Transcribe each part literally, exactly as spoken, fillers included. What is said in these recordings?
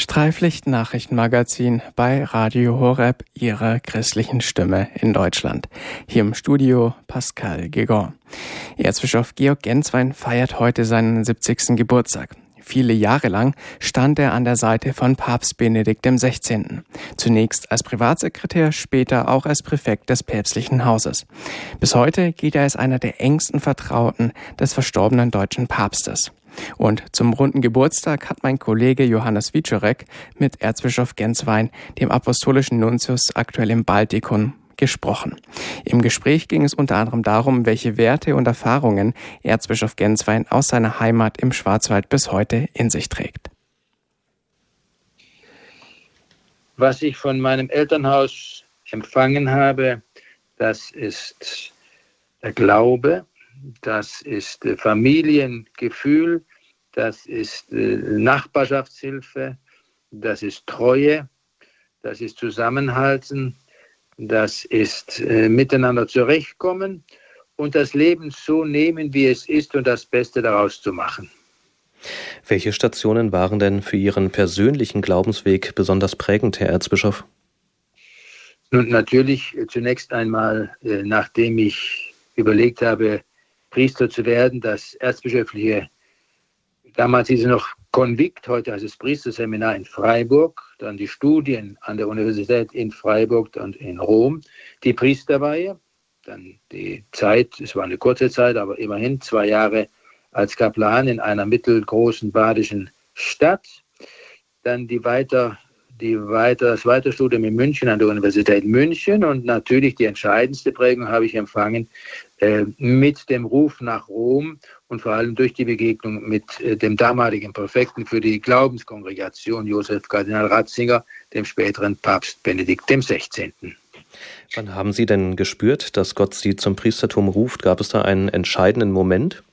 Streiflicht-Nachrichtenmagazin bei Radio Horeb, Ihrer christlichen Stimme in Deutschland. Hier im Studio Pascal Gegon. Erzbischof Georg Genswein feiert heute seinen siebzigsten Geburtstag. Viele Jahre lang stand er an der Seite von Papst Benedikt dem Sechzehnten. Zunächst als Privatsekretär, später auch als Präfekt des päpstlichen Hauses. Bis heute gilt er als einer der engsten Vertrauten des verstorbenen deutschen Papstes. Und zum runden Geburtstag hat mein Kollege Johannes Wieczorek mit Erzbischof Genswein, dem apostolischen Nuntius aktuell im Baltikum, gesprochen. Im Gespräch ging es unter anderem darum, welche Werte und Erfahrungen Erzbischof Genswein aus seiner Heimat im Schwarzwald bis heute in sich trägt. Was ich von meinem Elternhaus empfangen habe, das ist der Glaube, das ist Familiengefühl, das ist Nachbarschaftshilfe, das ist Treue, das ist Zusammenhalten, das ist äh, miteinander zurechtkommen und das Leben so nehmen, wie es ist und das Beste daraus zu machen. Welche Stationen waren denn für Ihren persönlichen Glaubensweg besonders prägend, Herr Erzbischof? Nun, natürlich äh, zunächst einmal, äh, nachdem ich überlegt habe, Priester zu werden, das erzbischöfliche, damals hieß es noch Konvikt, heute heißt es Priesterseminar in Freiburg, dann die Studien an der Universität in Freiburg und in Rom, die Priesterweihe, dann die Zeit, es war eine kurze Zeit, aber immerhin zwei Jahre als Kaplan in einer mittelgroßen badischen Stadt, dann die weiter, die weiter, das Weiterstudium in München an der Universität München und natürlich die entscheidendste Prägung habe ich empfangen äh, mit dem Ruf nach Rom und vor allem durch die Begegnung mit äh, dem damaligen Präfekten für die Glaubenskongregation, Josef Kardinal Ratzinger, dem späteren Papst Benedikt dem Sechzehnten. Wann haben Sie denn gespürt, dass Gott Sie zum Priestertum ruft? Gab es da einen entscheidenden Moment?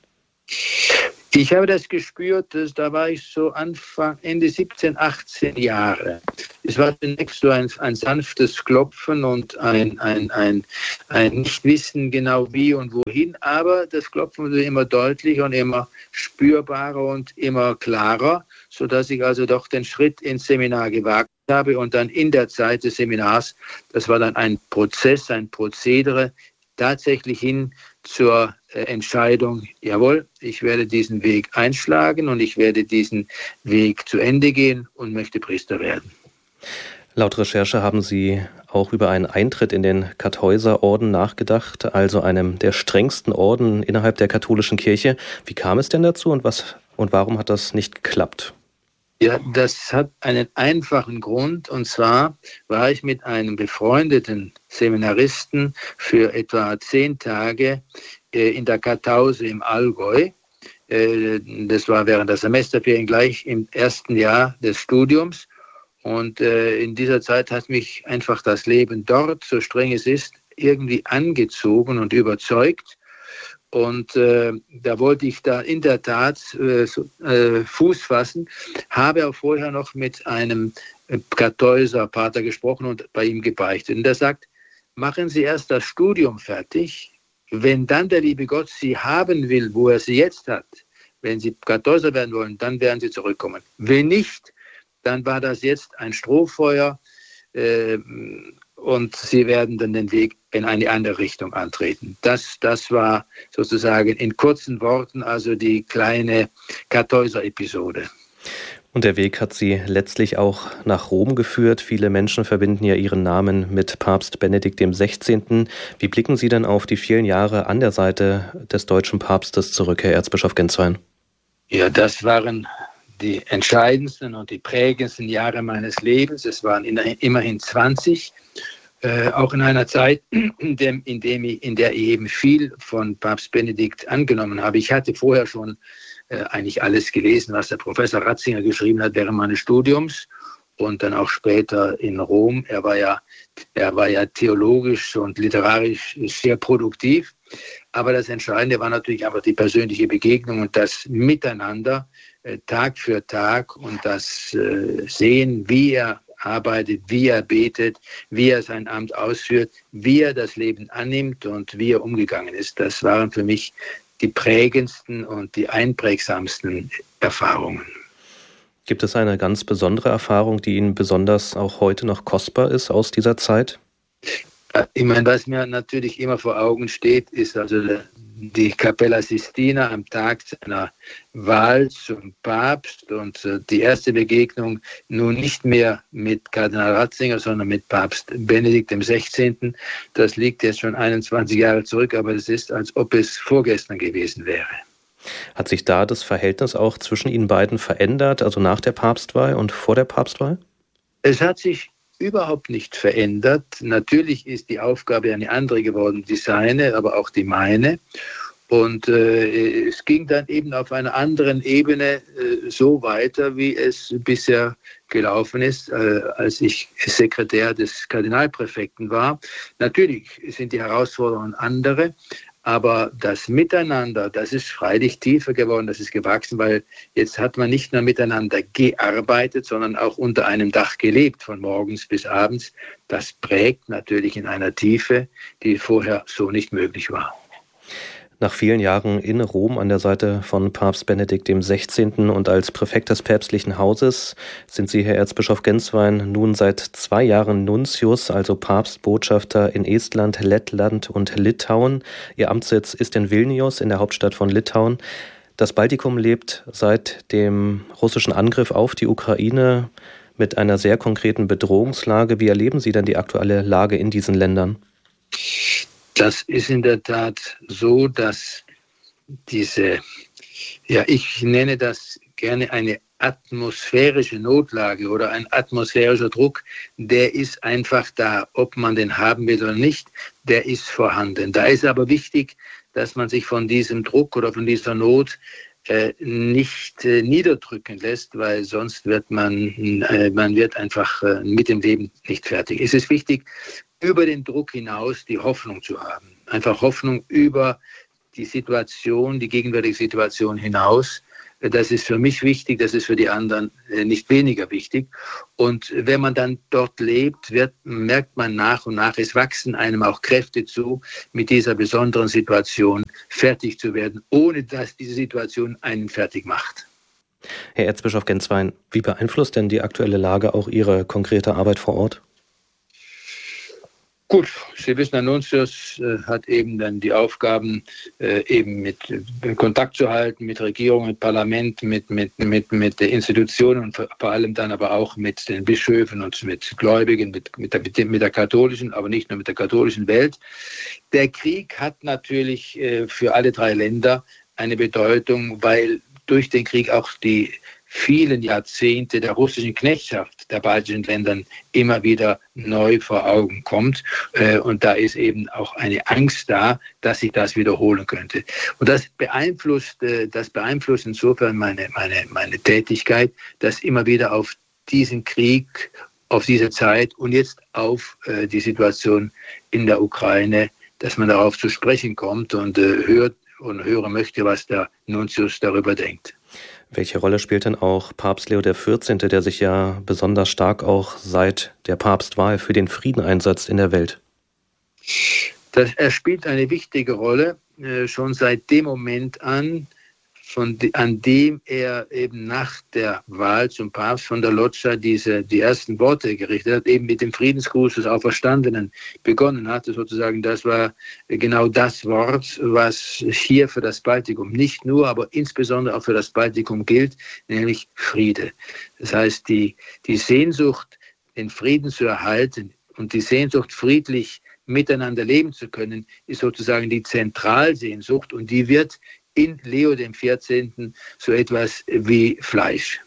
Ich habe das gespürt, dass, da war ich so Anfang, Ende siebzehn, achtzehn Jahre. Es war zunächst so ein, ein sanftes Klopfen und ein, ein, ein, ein Nichtwissen genau wie und wohin, aber das Klopfen wurde immer deutlicher und immer spürbarer und immer klarer, sodass ich also doch den Schritt ins Seminar gewagt habe und dann in der Zeit des Seminars, das war dann ein Prozess, ein Prozedere, tatsächlich hin zur äh, Entscheidung, jawohl, ich werde diesen Weg einschlagen und ich werde diesen Weg zu Ende gehen und möchte Priester werden. Laut Recherche haben Sie auch über einen Eintritt in den Kartäuserorden nachgedacht, also einem der strengsten Orden innerhalb der katholischen Kirche. Wie kam es denn dazu und was und warum hat das nicht geklappt? Ja, das hat einen einfachen Grund, und zwar war ich mit einem befreundeten Seminaristen für etwa zehn Tage äh, in der Kartause im Allgäu. Äh, das war während der Semesterferien gleich im ersten Jahr des Studiums. Und äh, in dieser Zeit hat mich einfach das Leben dort, so streng es ist, irgendwie angezogen und überzeugt. Und äh, da wollte ich da in der Tat äh, so, äh, Fuß fassen, habe auch vorher noch mit einem äh, Kartäuser Pater gesprochen und bei ihm gebeichtet. Und er sagt, machen Sie erst das Studium fertig, wenn dann der liebe Gott Sie haben will, wo er Sie jetzt hat, wenn Sie Kartäuser werden wollen, dann werden Sie zurückkommen. Wenn nicht, dann war das jetzt ein Strohfeuer äh, und Sie werden dann den Weg in eine andere Richtung antreten. Das, das war sozusagen in kurzen Worten also die kleine Kartäuser-Episode. Und der Weg hat Sie letztlich auch nach Rom geführt. Viele Menschen verbinden ja Ihren Namen mit Papst Benedikt dem Sechzehnten. Wie blicken Sie denn auf die vielen Jahre an der Seite des deutschen Papstes zurück, Herr Erzbischof Genswein? Ja, das waren die entscheidendsten und die prägendsten Jahre meines Lebens. Es waren immerhin zwanzig. Äh, auch in einer Zeit, in, dem, in, dem ich, in der ich eben viel von Papst Benedikt angenommen habe. Ich hatte vorher schon äh, eigentlich alles gelesen, was der Professor Ratzinger geschrieben hat während meines Studiums und dann auch später in Rom. Er war ja, er war ja theologisch und literarisch sehr produktiv. Aber das Entscheidende war natürlich einfach die persönliche Begegnung und das Miteinander äh, Tag für Tag und das äh, Sehen, wie er arbeitet, wie er betet, wie er sein Amt ausführt, wie er das Leben annimmt und wie er umgegangen ist. Das waren für mich die prägendsten und die einprägsamsten Erfahrungen. Gibt es eine ganz besondere Erfahrung, die Ihnen besonders auch heute noch kostbar ist aus dieser Zeit? Ich meine, was mir natürlich immer vor Augen steht, ist also die Capella Sistina am Tag seiner Wahl zum Papst und die erste Begegnung nun nicht mehr mit Kardinal Ratzinger, sondern mit Papst Benedikt dem Sechzehnten. Das liegt jetzt schon einundzwanzig Jahre zurück, aber es ist, als ob es vorgestern gewesen wäre. Hat sich da das Verhältnis auch zwischen Ihnen beiden verändert, also nach der Papstwahl und vor der Papstwahl? Es hat sich überhaupt nicht verändert. Natürlich ist die Aufgabe eine andere geworden, die seine, aber auch die meine. Und äh, es ging dann eben auf einer anderen Ebene äh, so weiter, wie es bisher gelaufen ist, äh, als ich Sekretär des Kardinalpräfekten war. Natürlich sind die Herausforderungen andere, aber das Miteinander, das ist freilich tiefer geworden, das ist gewachsen, weil jetzt hat man nicht nur miteinander gearbeitet, sondern auch unter einem Dach gelebt, von morgens bis abends. Das prägt natürlich in einer Tiefe, die vorher so nicht möglich war. Nach vielen Jahren in Rom an der Seite von Papst Benedikt dem Sechzehnten und als Präfekt des päpstlichen Hauses sind Sie, Herr Erzbischof Genswein, nun seit zwei Jahren Nuntius, also Papstbotschafter in Estland, Lettland und Litauen. Ihr Amtssitz ist in Vilnius, in der Hauptstadt von Litauen. Das Baltikum lebt seit dem russischen Angriff auf die Ukraine mit einer sehr konkreten Bedrohungslage. Wie erleben Sie denn die aktuelle Lage in diesen Ländern? Das ist in der Tat so, dass diese, ja, ich nenne das gerne eine atmosphärische Notlage oder ein atmosphärischer Druck, der ist einfach da, ob man den haben will oder nicht, der ist vorhanden. Da ist aber wichtig, dass man sich von diesem Druck oder von dieser Not äh, nicht äh, niederdrücken lässt, weil sonst wird man, äh, man wird einfach äh, mit dem Leben nicht fertig. Es ist wichtig, über den Druck hinaus die Hoffnung zu haben. Einfach Hoffnung über die Situation, die gegenwärtige Situation hinaus. Das ist für mich wichtig, das ist für die anderen nicht weniger wichtig. Und wenn man dann dort lebt, wird, merkt man nach und nach, es wachsen einem auch Kräfte zu, mit dieser besonderen Situation fertig zu werden, ohne dass diese Situation einen fertig macht. Herr Erzbischof Genswein, wie beeinflusst denn die aktuelle Lage auch Ihre konkrete Arbeit vor Ort? Gut, Sie wissen, der Nuntius äh, hat eben dann die Aufgaben, äh, eben mit äh, Kontakt zu halten, mit Regierung, mit Parlament, mit, mit, mit, mit der Institutionen und vor allem dann aber auch mit den Bischöfen und mit Gläubigen, mit, mit, der, mit der katholischen, aber nicht nur mit der katholischen Welt. Der Krieg hat natürlich äh, für alle drei Länder eine Bedeutung, weil durch den Krieg auch die vielen Jahrzehnte der russischen Knechtschaft der baltischen Ländern immer wieder neu vor Augen kommt. Und da ist eben auch eine Angst da, dass sich das wiederholen könnte. Und das beeinflusst, das beeinflusst insofern meine, meine, meine Tätigkeit, dass immer wieder auf diesen Krieg, auf diese Zeit und jetzt auf die Situation in der Ukraine, dass man darauf zu sprechen kommt und hört und hören möchte, was der Nuntius darüber denkt. Welche Rolle spielt denn auch Papst Leo der vierzehnte, der sich ja besonders stark auch seit der Papstwahl für den Frieden einsetzt in der Welt? Das, er spielt eine wichtige Rolle, äh, schon seit dem Moment an, von de, an dem er eben nach der Wahl zum Papst von der Loggia diese, die ersten Worte gerichtet hat, eben mit dem Friedensgruß des Auferstandenen begonnen hatte, sozusagen. Das war genau das Wort, was hier für das Baltikum nicht nur, aber insbesondere auch für das Baltikum gilt, nämlich Friede. Das heißt, die, die Sehnsucht, den Frieden zu erhalten und die Sehnsucht, friedlich miteinander leben zu können, ist sozusagen die Zentralsehnsucht und die wird in Leo dem vierzehnten so etwas wie Fleisch.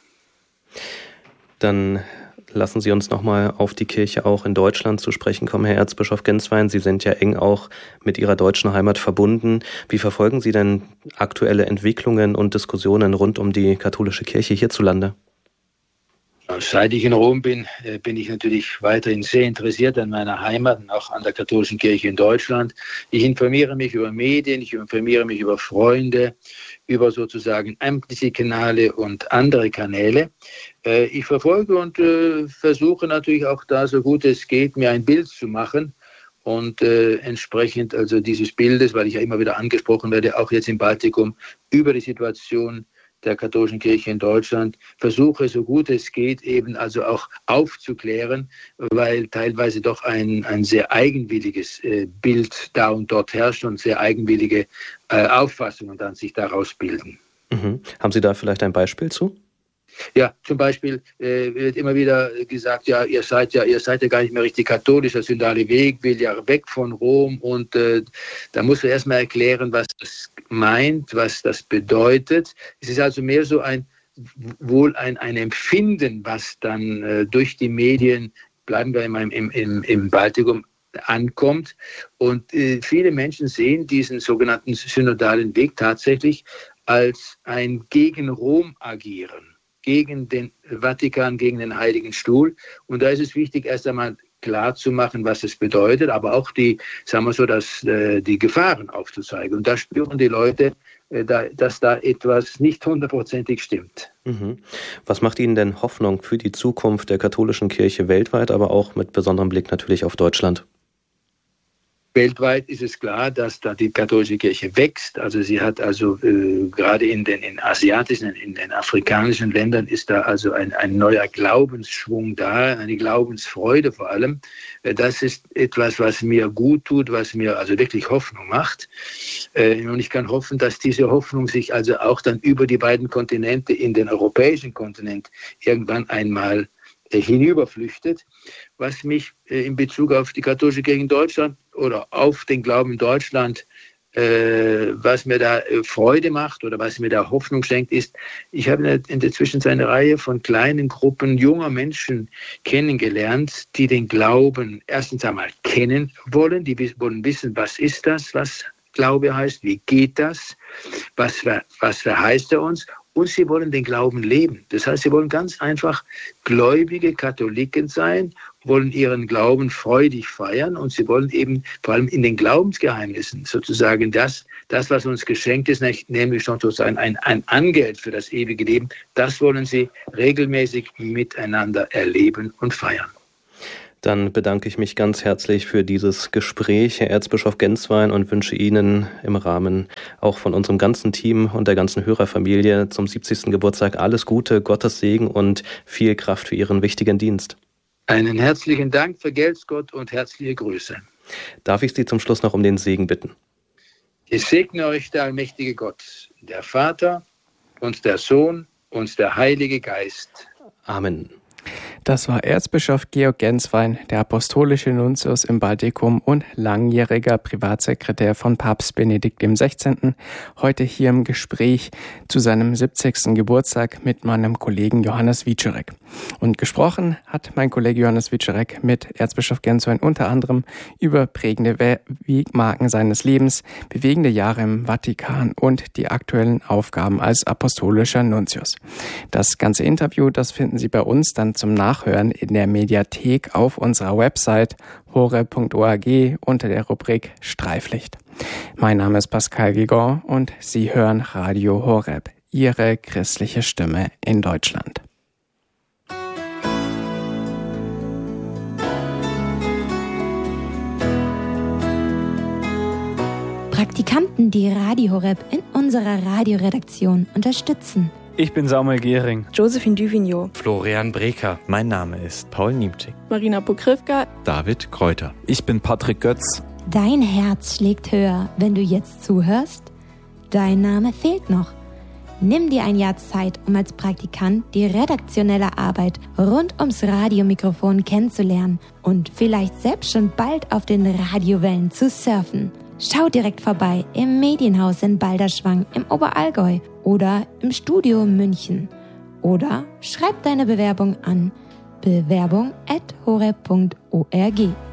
Dann lassen Sie uns nochmal auf die Kirche auch in Deutschland zu sprechen kommen, Herr Erzbischof Genswein. Sie sind ja eng auch mit Ihrer deutschen Heimat verbunden. Wie verfolgen Sie denn aktuelle Entwicklungen und Diskussionen rund um die katholische Kirche hierzulande? Seit ich in Rom bin, bin ich natürlich weiterhin sehr interessiert an meiner Heimat und auch an der katholischen Kirche in Deutschland. Ich informiere mich über Medien, ich informiere mich über Freunde, über sozusagen amtliche Kanäle und andere Kanäle. Ich verfolge und versuche natürlich auch da, so gut es geht, mir ein Bild zu machen. Und äh, entsprechend also dieses Bildes, weil ich ja immer wieder angesprochen werde, auch jetzt im Baltikum, über die Situation der katholischen Kirche in Deutschland versuche, so gut es geht, eben also auch aufzuklären, weil teilweise doch ein, ein sehr eigenwilliges äh, Bild da und dort herrscht und sehr eigenwillige äh, Auffassungen dann sich daraus bilden. Mhm. Haben Sie da vielleicht ein Beispiel zu? Ja, zum Beispiel äh, wird immer wieder gesagt, ja, ihr seid ja, ihr seid ja gar nicht mehr richtig katholisch, der synodale Weg will ja weg von Rom und äh, da muss man erstmal erklären, was das meint, was das bedeutet. Es ist also mehr so ein, wohl ein, ein Empfinden, was dann äh, durch die Medien, bleiben wir im, im, im, im Baltikum, ankommt. Und äh, viele Menschen sehen diesen sogenannten synodalen Weg tatsächlich als ein gegen Rom agieren, gegen den Vatikan, gegen den Heiligen Stuhl. Und da ist es wichtig, erst einmal klar zu machen, was es bedeutet, aber auch die, sagen wir so, dass, äh, die Gefahren aufzuzeigen. Und da spüren die Leute, äh, da, dass da etwas nicht hundertprozentig stimmt. Mhm. Was macht Ihnen denn Hoffnung für die Zukunft der katholischen Kirche weltweit, aber auch mit besonderem Blick natürlich auf Deutschland? Weltweit ist es klar, dass da die katholische Kirche wächst. Also sie hat also äh, gerade in den in asiatischen, in den afrikanischen Ländern ist da also ein, ein neuer Glaubensschwung da, eine Glaubensfreude vor allem. Äh, das ist etwas, was mir gut tut, was mir also wirklich Hoffnung macht. Äh, und ich kann hoffen, dass diese Hoffnung sich also auch dann über die beiden Kontinente in den europäischen Kontinent irgendwann einmal hinüberflüchtet. Was mich äh, in Bezug auf die katholische Kirche in Deutschland oder auf den Glauben in Deutschland, äh, was mir da äh, Freude macht oder was mir da Hoffnung schenkt, ist, ich habe in der Zwischenzeit eine Reihe von kleinen Gruppen junger Menschen kennengelernt, die den Glauben erstens einmal kennen wollen, die wollen wissen, was ist das, was Glaube heißt, wie geht das, was, was verheißt er uns? Und sie wollen den Glauben leben. Das heißt, sie wollen ganz einfach gläubige Katholiken sein, wollen ihren Glauben freudig feiern und sie wollen eben vor allem in den Glaubensgeheimnissen sozusagen das, das was uns geschenkt ist, nämlich schon sozusagen ein, ein Angeld für das ewige Leben, das wollen sie regelmäßig miteinander erleben und feiern. Dann bedanke ich mich ganz herzlich für dieses Gespräch, Herr Erzbischof Genswein, und wünsche Ihnen im Rahmen auch von unserem ganzen Team und der ganzen Hörerfamilie zum siebzigsten Geburtstag alles Gute, Gottes Segen und viel Kraft für Ihren wichtigen Dienst. Einen herzlichen Dank, vergelt's Gott und herzliche Grüße. Darf ich Sie zum Schluss noch um den Segen bitten? Ich segne euch der allmächtige Gott, der Vater und der Sohn und der Heilige Geist. Amen. Das war Erzbischof Georg Genswein, der apostolische Nuntius im Baltikum und langjähriger Privatsekretär von Papst Benedikt der Sechzehnte, heute hier im Gespräch zu seinem siebzigsten Geburtstag mit meinem Kollegen Johannes Wieczorek. Und gesprochen hat mein Kollege Johannes Wieczorek mit Erzbischof Genswein unter anderem über prägende Wegmarken seines Lebens, bewegende Jahre im Vatikan und die aktuellen Aufgaben als apostolischer Nuntius. Das ganze Interview, das finden Sie bei uns dann zum Nachhören in der Mediathek auf unserer Website horeb punkt org unter der Rubrik Streiflicht. Mein Name ist Pascal Gigon und Sie hören Radio Horeb, Ihre christliche Stimme in Deutschland. Praktikanten, die Radio Horeb in unserer Radioredaktion unterstützen. Ich bin Samuel Gehring. Josephine Duvignot. Florian Breker. Mein Name ist Paul Niemczyk. Marina Pokrivka. David Kräuter. Ich bin Patrick Götz. Dein Herz schlägt höher, wenn du jetzt zuhörst. Dein Name fehlt noch. Nimm dir ein Jahr Zeit, um als Praktikant die redaktionelle Arbeit rund ums Radiomikrofon kennenzulernen und vielleicht selbst schon bald auf den Radiowellen zu surfen. Schau direkt vorbei im Medienhaus in Balderschwang im Oberallgäu oder im Studio München. Oder schreib deine Bewerbung an bewerbung at horeb punkt org.